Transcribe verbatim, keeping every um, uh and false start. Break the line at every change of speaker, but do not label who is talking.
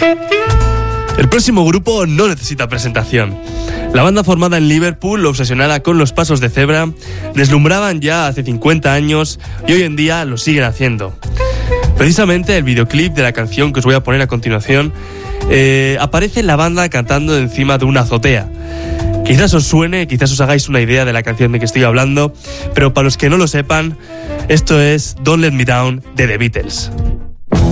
El próximo grupo no necesita presentación. La banda, formada en Liverpool, obsesionada con los pasos de cebra, deslumbraban ya hace cincuenta años y hoy en día lo siguen haciendo. Precisamente el videoclip de la canción que os voy a poner a continuación eh, aparece la banda cantando encima de una azotea. Quizás os suene, quizás os hagáis una idea de la canción de que estoy hablando, pero para los que no lo sepan, esto es Don't Let Me Down de The Beatles.